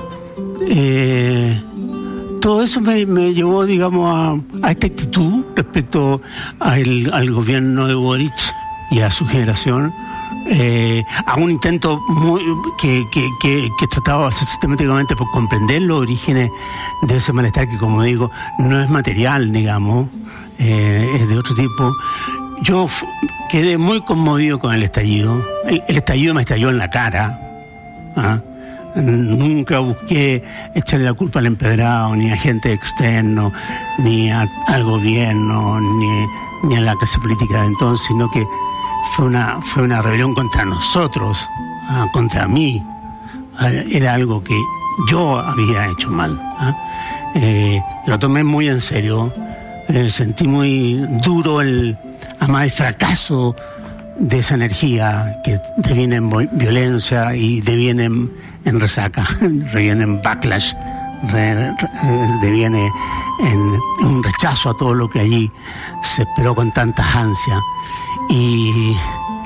eh, todo eso me, me llevó, digamos, a, a esta actitud respecto a el, al gobierno de Boric y a su generación. Eh, a un intento muy, que, que, que, que trataba de hacer sistemáticamente por comprender los orígenes de ese malestar que, como digo, no es material, digamos, eh, es de otro tipo. Yo f- quedé muy conmovido con el estallido. El, el estallido me estalló en la cara. ¿ah? Nunca busqué echarle la culpa al empedrado, ni a gente externo, ni a, al gobierno, ni, ni a la clase política de entonces, sino que Fue una, fue una rebelión contra nosotros, ah, contra mí. Ah, era algo que yo había hecho mal. Ah. Eh, lo tomé muy en serio. Eh, sentí muy duro el, además el fracaso de esa energía que deviene en violencia y deviene en, en resaca, deviene en backlash, re, re, deviene en, en un rechazo a todo lo que allí se esperó con tantas ansias. Y,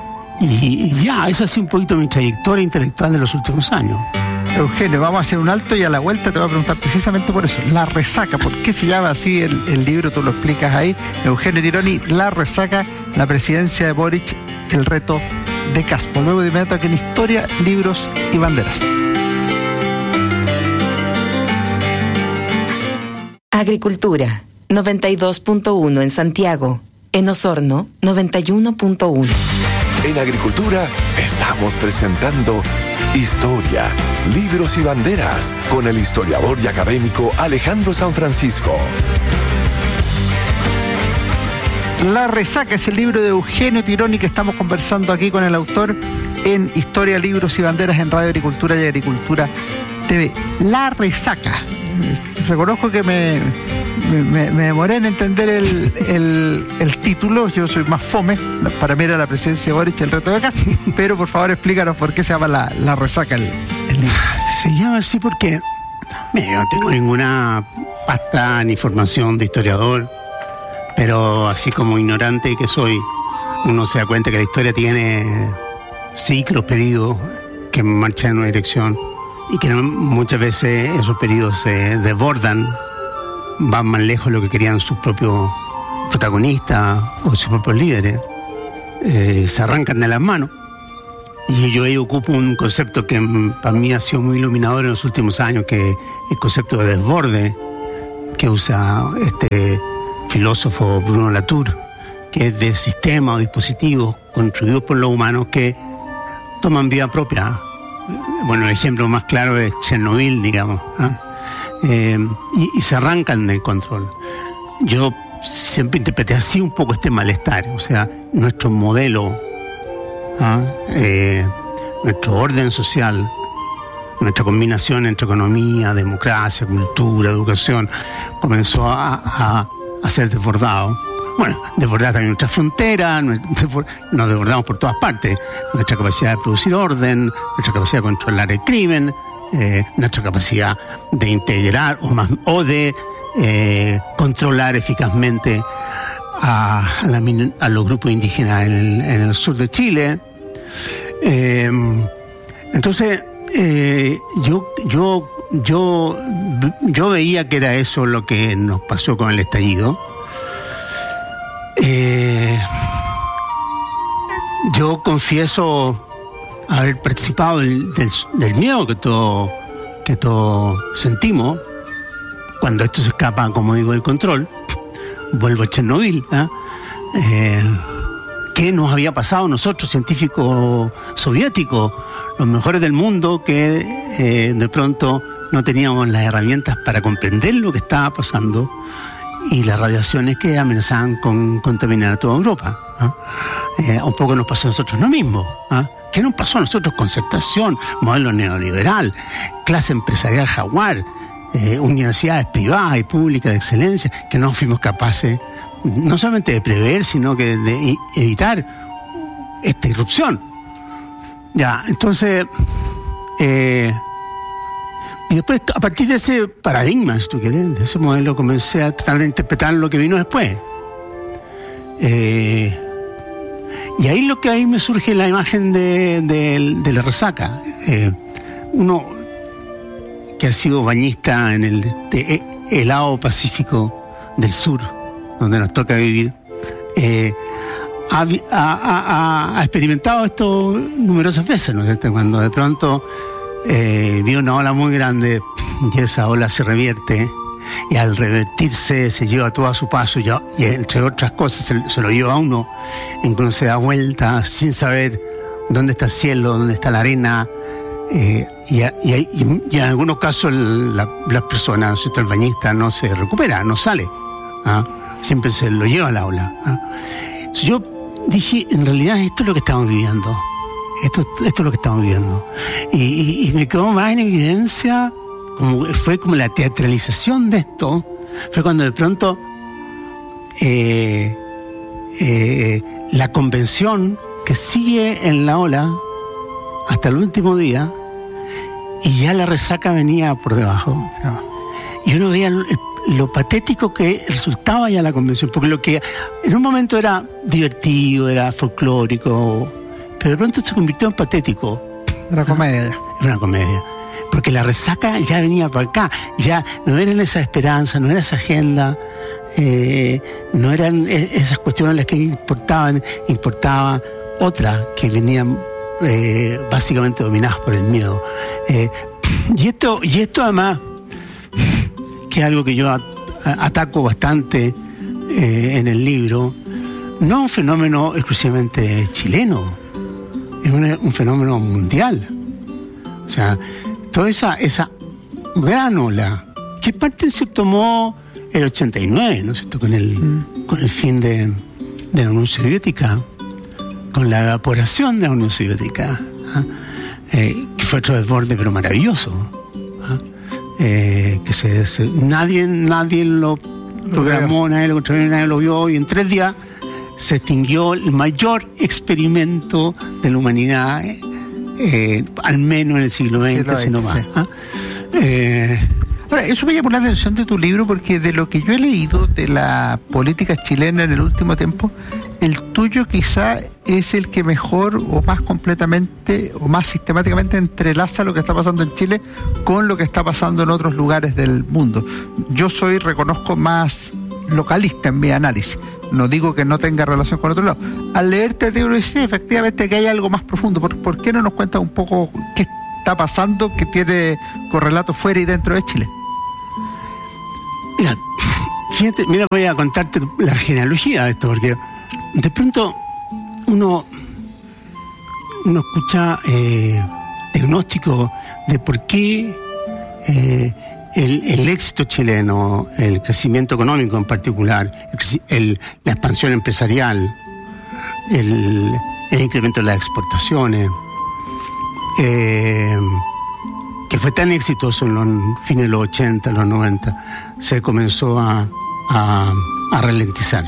y ya, esa ha sido un poquito mi trayectoria intelectual de los últimos años. Eugenio, vamos a hacer un alto y a la vuelta te voy a preguntar precisamente por eso, La Resaca. ¿Por qué se llama así el, el libro? Tú lo explicas ahí. Eugenio Tironi, La Resaca, la presidencia de Boric, el reto de Caspo. Luego de inmediato aquí en Historia, Libros y Banderas. Agricultura, noventa y dos punto uno en Santiago. En Osorno, noventa y uno punto uno. En Agricultura estamos presentando Historia, Libros y Banderas con el historiador y académico Alejandro San Francisco. La Resaca es el libro de Eugenio Tironi que estamos conversando aquí con el autor en Historia, Libros y Banderas en Radio Agricultura y Agricultura T V. La Resaca. Reconozco que me... Me, me, me demoré en entender el, el, el título. Yo soy más fome. Para mí era la presidencia de Boric, el reto de Caspo. Pero por favor explícanos por qué se llama La, la Resaca el, el libro. Se llama así porque mira, yo no tengo ninguna pasta ni formación de historiador, pero así como ignorante que soy, uno se da cuenta que la historia tiene ciclos, periodos que marchan en una dirección y que no, muchas veces esos periodos se desbordan, van más lejos de lo que querían sus propios protagonistas o sus propios líderes eh, se arrancan de las manos. Y yo ahí ocupo un concepto que para mí ha sido muy iluminador en los últimos años, que es el concepto de desborde que usa este filósofo Bruno Latour, que es de sistemas o dispositivos construidos por los humanos que toman vida propia. Bueno, el ejemplo más claro es Chernobyl, digamos, ¿eh? Eh, y, y se arrancan del control. Yo siempre interpreté así un poco este malestar, o sea, nuestro modelo, ¿eh? Eh, nuestro orden social, nuestra combinación entre economía, democracia, cultura, educación, comenzó a, a, a ser desbordado. Bueno, desbordar también nuestra frontera, nos desbordamos por todas partes. Nuestra capacidad de producir orden, nuestra capacidad de controlar el crimen, eh, nuestra capacidad de integrar o, más, o de eh, controlar eficazmente a, a, la, a los grupos indígenas en el, en el sur de Chile. Eh, entonces, eh, yo, yo, yo, yo veía que era eso lo que nos pasó con el estallido. Eh, yo confieso haber participado del, del, del miedo que todos que todo sentimos cuando esto se escapa, como digo, del control. Vuelvo a Chernobyl, ¿eh? Eh, ¿qué nos había pasado a nosotros, científicos soviéticos, los mejores del mundo, que eh, de pronto no teníamos las herramientas para comprender lo que estaba pasando y las radiaciones que amenazaban con contaminar a toda Europa? ¿eh? Eh, un poco nos pasó a nosotros lo mismo. ¿eh? ¿Qué nos pasó a nosotros? Concertación, modelo neoliberal, clase empresarial jaguar, eh, universidades privadas y públicas de excelencia, que no fuimos capaces no solamente de prever, sino que de evitar esta irrupción. Ya, entonces, eh, y después, a partir de ese paradigma, si tú quieres, de ese modelo, comencé a tratar de interpretar lo que vino después. Eh, y ahí lo que ahí me surge la imagen de, de, de la resaca. Eh, uno que ha sido bañista en el de, helado Pacífico del Sur, donde nos toca vivir, eh, ha, ha, ha, ha experimentado esto numerosas veces, ¿no es cierto? Cuando de pronto eh, vi una ola muy grande y esa ola se revierte, y al revertirse se lleva todo a su paso, y, y entre otras cosas se, se lo lleva a uno, incluso se da vuelta sin saber dónde está el cielo, dónde está la arena, eh, y, y, y, y en algunos casos la, las personas, el bañista no se recupera, no sale, ¿ah? Siempre se lo lleva a la ola. ¿eh? Yo dije, en realidad esto es lo que estamos viviendo. Esto, esto es lo que estamos viviendo. Y, y, y me quedó más en evidencia, como fue como la teatralización de esto, fue cuando de pronto eh, eh, la convención que sigue en la ola hasta el último día, y ya la resaca venía por debajo. Y uno veía el, lo patético que resultaba ya la convención, porque lo que en un momento era divertido, era folclórico, pero de pronto se convirtió en patético. Una comedia. Era una comedia. Porque la resaca ya venía para acá, ya no eran esa esperanza, no era esa agenda, eh, no eran esas cuestiones las que importaban, importaba otra que venían eh, básicamente dominadas por el miedo. Eh, y esto, y esto además, que es algo que yo ataco bastante eh, en el libro, no es un fenómeno exclusivamente chileno, es un, un fenómeno mundial. O sea, toda esa, esa gran ola, que parte en cierto modo el ochenta y nueve, ¿no es cierto?, con el, mm. con el fin de, de la Unión Soviética, con la evaporación de la Unión Soviética, ¿ah? eh, que fue otro desborde pero maravilloso. Eh, que se, se, nadie nadie lo programó, nadie lo controló, nadie lo vio, y en tres días se extinguió el mayor experimento de la humanidad, eh, eh, al menos en el siglo veinte, si no más. Sí. ¿Ah? Eh, Ahora, eso me llamó la atención de tu libro, porque de lo que yo he leído de la política chilena en el último tiempo, el tuyo quizá es el que mejor o más completamente o más sistemáticamente entrelaza lo que está pasando en Chile con lo que está pasando en otros lugares del mundo. Yo soy, reconozco, más localista en mi análisis, no digo que no tenga relación con otro lado. Al leerte te digo, sí, efectivamente que hay algo más profundo. ¿Por, ¿Por qué no nos cuentas un poco qué está pasando que tiene correlatos fuera y dentro de Chile? Mira, fíjate, mira, voy a contarte la genealogía de esto, porque de pronto uno, uno escucha eh, diagnóstico de por qué eh, el, el éxito chileno, el crecimiento económico en particular, el, el, la expansión empresarial, el, el incremento de las exportaciones, eh, que fue tan exitoso en los fines de los ochenta, los noventa, se comenzó a, a, a ralentizar.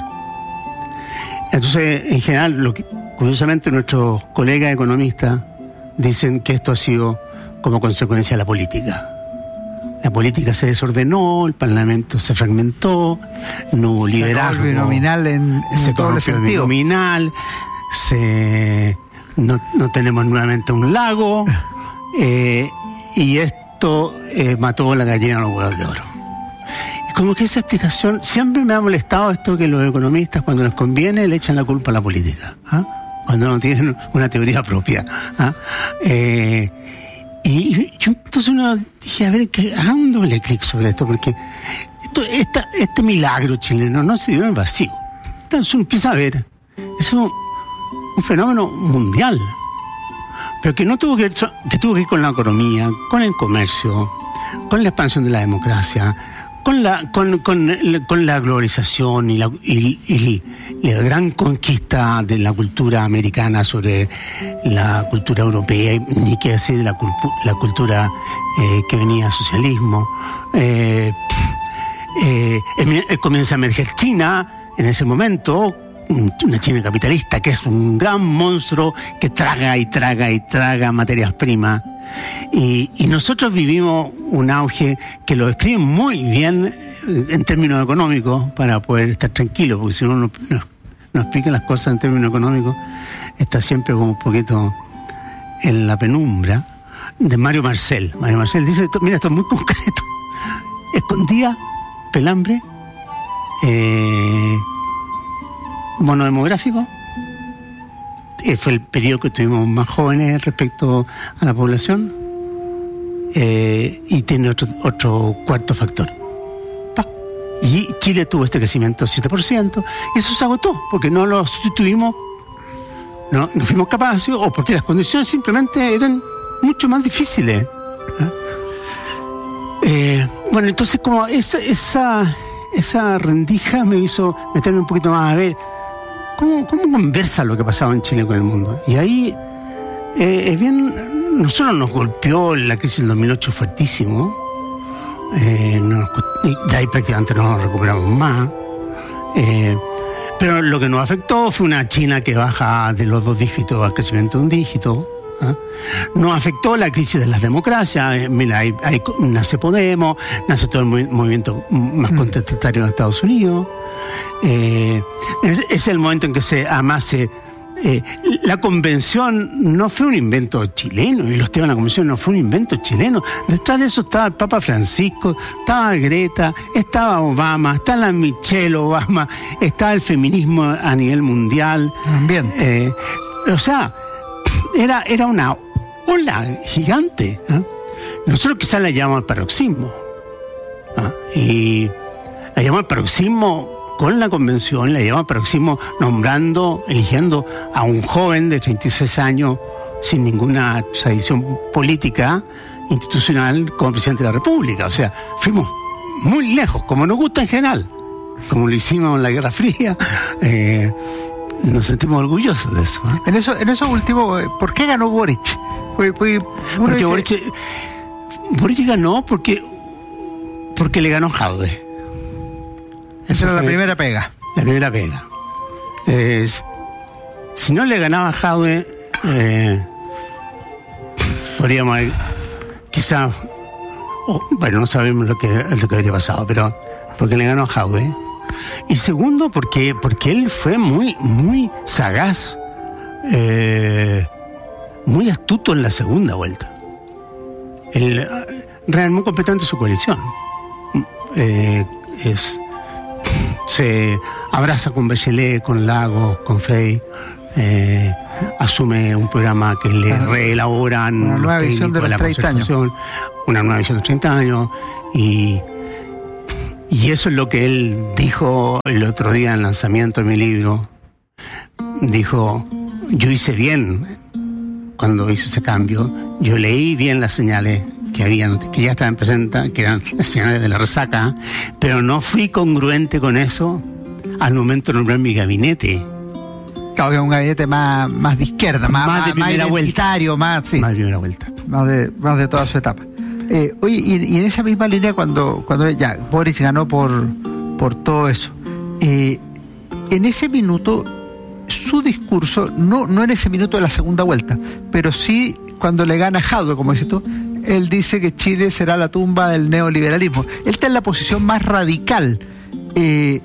Entonces, en general, lo que, curiosamente, nuestros colegas economistas dicen que esto ha sido como consecuencia de la política. La política se desordenó, el Parlamento se fragmentó, no hubo liderazgo. Se nominal en, en se todo el sentido. Nominal, se, no, no tenemos nuevamente un lago, eh, y esto eh, mató la gallina a los huevos de oro. Y como que esa explicación, siempre me ha molestado esto que los economistas, cuando les conviene, le echan la culpa a la política, ¿ah? Cuando no tienen una teoría propia, ¿ah? Eh, y yo entonces uno dije, a ver, que haga un doble clic sobre esto, porque esto, esta, este milagro chileno no se dio en el vacío. Entonces uno empieza a ver, es un, un fenómeno mundial, pero que no tuvo que ver, que tuvo que ver con la economía, con el comercio, con la expansión de la democracia, con la con, con, con la globalización y la, y, y la gran conquista de la cultura americana sobre la cultura europea, ni qué decir de la, la cultura eh, que venía del socialismo. Eh, eh, eh, comienza a emerger China en ese momento, una China capitalista que es un gran monstruo que traga y traga y traga materias primas. Y, y nosotros vivimos un auge que lo describe muy bien en términos económicos para poder estar tranquilos, porque si uno no, no, no explica las cosas en términos económicos, está siempre como un poquito en la penumbra. De Mario Marcel. Mario Marcel dice, mira, esto es muy concreto. Escondía pelambre, eh, mono demográfico. Eh, fue el periodo que tuvimos más jóvenes respecto a la población, eh, y tiene otro, otro cuarto factor. Pa. Y Chile tuvo este crecimiento del siete por ciento, y eso se agotó, porque no lo sustituimos, no, no fuimos capaces, o porque las condiciones simplemente eran mucho más difíciles. ¿Eh? Eh, bueno, entonces como esa, esa, esa rendija me hizo meterme un poquito más a ver ¿Cómo, ¿Cómo conversa lo que pasaba en Chile con el mundo? Y ahí, eh, es bien, nosotros nos golpeó la crisis del dos mil ocho fuertísimo, eh, nos, de ahí prácticamente no nos recuperamos más, eh, pero lo que nos afectó fue una China que baja de los dos dígitos al crecimiento de un dígito. ¿eh? Nos afectó la crisis de las democracias, eh, mira, ahí, ahí nace Podemos, nace todo el movi- movimiento más contestatario en Estados Unidos. Eh, es, es el momento en que se además se, eh, la convención no fue un invento chileno, y los temas de la convención no fue un invento chileno. Detrás de eso estaba el Papa Francisco, estaba Greta, estaba Obama, estaba la Michelle Obama, estaba el feminismo a nivel mundial también. Eh, o sea, era, era una ola gigante, ¿eh? Nosotros quizás la llamamos paroxismo, ¿eh? Y la llamamos paroxismo con la convención, la llevamos paroxismo nombrando, eligiendo a un joven de treinta y seis años sin ninguna tradición política institucional como presidente de la República. O sea, fuimos muy lejos, como nos gusta en general, como lo hicimos en la Guerra Fría. Eh, nos sentimos orgullosos de eso. ¿eh? En eso, en eso último, ¿por qué ganó Boric? Fue, fue, porque dice... Boric, Boric ganó porque, porque le ganó Jaude. Esa era la primera pega. La primera pega. Eh, si no le ganaba Jaude, eh, podríamos haber, quizás, oh, bueno, no sabemos lo que, lo que habría pasado, pero porque le ganó a Jaude. Y segundo, porque, porque él fue muy, muy sagaz, eh, muy astuto en la segunda vuelta. Él realmente muy competente en su coalición. Eh, es se abraza con Bachelet, con Lagos, con Frey, eh, asume un programa que le reelaboran una nueva visión de los treinta años. Una nueva visión de los treinta años, y, y eso es lo que él dijo el otro día en el lanzamiento de mi libro. Dijo, yo hice bien cuando hice ese cambio, yo leí bien las señales que habían, que ya estaban presentes, que eran las señales de la resaca, pero no fui congruente con eso al momento de nombrar mi gabinete. Claro, que es un gabinete más, más de izquierda, más, más de primera más identitario, vuelta. más, sí. Más de primera vuelta. Más de, más de toda su etapa. Eh, oye, y, y en esa misma línea, cuando, cuando ya Boric ganó por, por todo eso, eh, en ese minuto, su discurso, no, no en ese minuto de la segunda vuelta, pero sí cuando le gana Jadwe, como dices tú, él dice que Chile será la tumba del neoliberalismo. Él está en la posición más radical. Eh,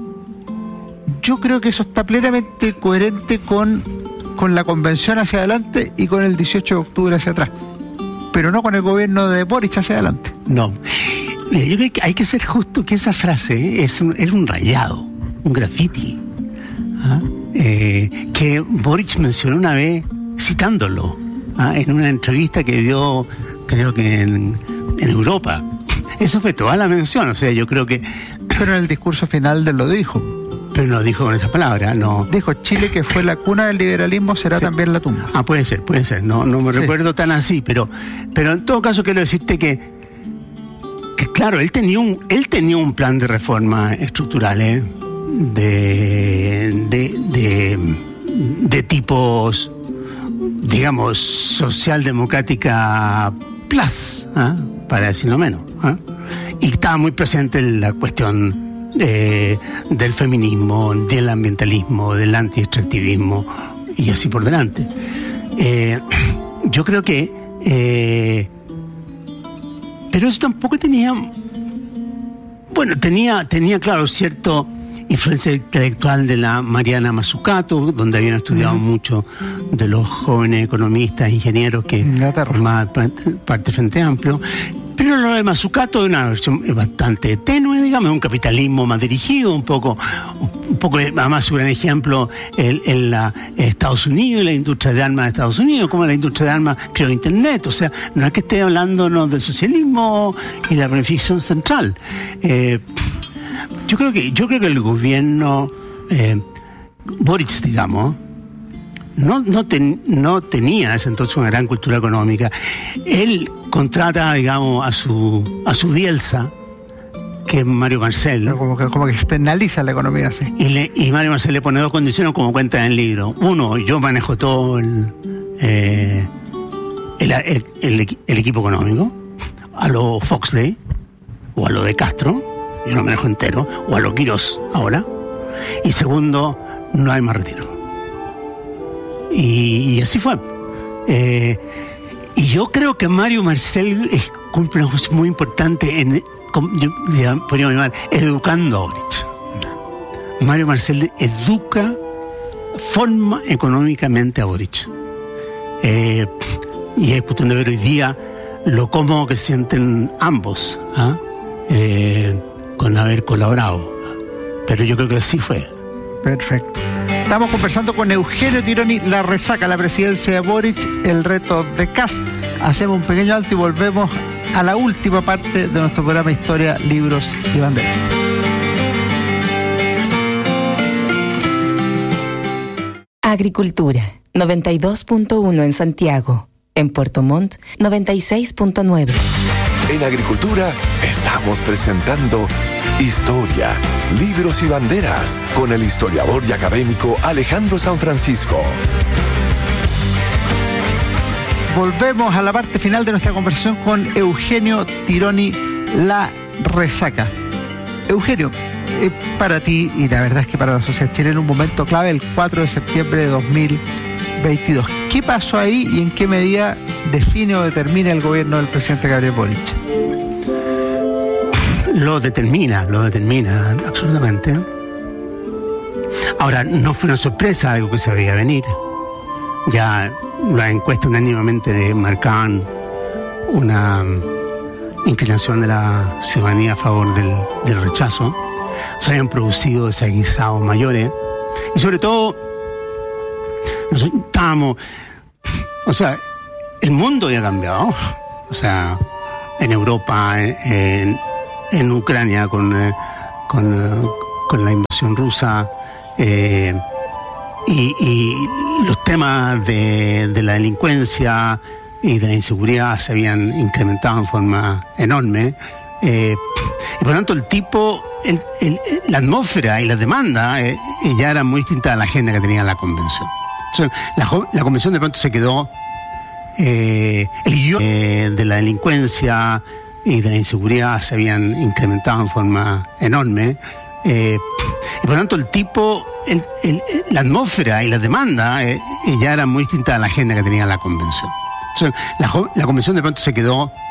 yo creo que eso está plenamente coherente con, con la convención hacia adelante y con el dieciocho de octubre hacia atrás, pero no con el gobierno de Boric hacia adelante. No. Mira, yo creo que hay que ser justo que esa frase es un, es un rayado, un graffiti, ¿ah? eh, que Boric mencionó una vez citándolo, ¿ah? en una entrevista que dio, creo que en, en Europa. Eso fue toda la mención, o sea, yo creo que... Pero en el discurso final de lo dijo. Pero no dijo con esas palabras, no. Dijo, Chile, que fue la cuna del liberalismo, será sí. también la tumba. Ah, puede ser, puede ser, no, no me sí. recuerdo tan así, pero, pero en todo caso quiero decirte que, que claro, él tenía un, él tenía un plan de reforma estructural, ¿eh? de, de, de, de tipos, digamos, socialdemocrática plus, ¿eh? para decirlo menos, ¿eh? Y estaba muy presente en la cuestión de, del feminismo, del ambientalismo, del anti-extractivismo y así por delante. Eh, yo creo que eh, pero eso tampoco tenía, bueno, tenía, tenía claro, cierto influencia intelectual de la Mariana Mazzucato, donde habían estudiado uh-huh. mucho de los jóvenes economistas, ingenieros que formaban parte del Frente Amplio. Pero lo de Mazzucato es una versión bastante tenue, digamos, un capitalismo más dirigido, un poco, un poco además su gran ejemplo en, en la Estados Unidos, la industria de armas de Estados Unidos, como la industria de armas creó Internet. O sea, no es que esté hablándonos del socialismo y la planificación central. Eh, yo creo que, yo creo que el gobierno eh, Boric, digamos, No, no, ten, no tenía ese entonces una gran cultura económica. Él contrata, digamos, a su a su Bielsa, que es Mario Marcel. Pero como que, como que externaliza la economía, sí. Y, le, y Mario Marcel le pone dos condiciones como cuenta en el libro. Uno, yo manejo todo el, eh, el, el, el, el equipo económico, a lo Foxley, o a lo de Castro, yo lo manejo entero, o a lo Quirós ahora. Y segundo, no hay más retiro. Y, y así fue. Eh, y yo creo que Mario Marcel es, cumple una función muy importante en, yo podríamos llamar, educando a Boric. Mario Marcel educa, forma económicamente a Boric. Eh, y es cuestión de ver hoy día lo cómodo que se sienten ambos, ¿ah? eh, con haber colaborado. Pero yo creo que así fue. Perfecto. Estamos conversando con Eugenio Tironi, la resaca, la presidencia de Boric, el reto de Kast. Hacemos un pequeño alto y volvemos a la última parte de nuestro programa Historia, Libros y Banderas. Agricultura, noventa y dos punto uno en Santiago. En Puerto Montt, noventa y seis punto nueve. En Agricultura estamos presentando Historia, Libros y Banderas con el historiador y académico Alejandro San Francisco. Volvemos a la parte final de nuestra conversación con Eugenio Tironi, la resaca. Eugenio, eh, para ti, y la verdad es que para la sociedad chilena, un momento clave, el cuatro de septiembre de dos mil veintidós. ¿Qué pasó ahí y en qué medida define o determina el gobierno del presidente Gabriel Boric? Lo determina, lo determina absolutamente. Ahora, no fue una sorpresa algo que se veía venir. Ya las encuestas unánimemente marcaban una inclinación de la ciudadanía a favor del, del rechazo. se habían producido desaguisados mayores. Y sobre todo, nosotros estábamos, o sea, el mundo había cambiado, o sea, en Europa, en, en Ucrania con, con, con la invasión rusa, eh, y, y los temas de, de la delincuencia y de la inseguridad se habían incrementado en forma enorme, eh, y por lo tanto el tipo, el, el, la atmósfera y las demandas eh, ya eran muy distintas a la agenda que tenía la convención. Entonces, la, la convención de pronto se quedó eh, el guión eh, de la delincuencia y de la inseguridad se habían incrementado en forma enorme, eh, y por lo tanto el tipo, el, el, la atmósfera y las demandas eh, ya eran muy distintas a la agenda que tenía la convención. Entonces, la, la convención de pronto se quedó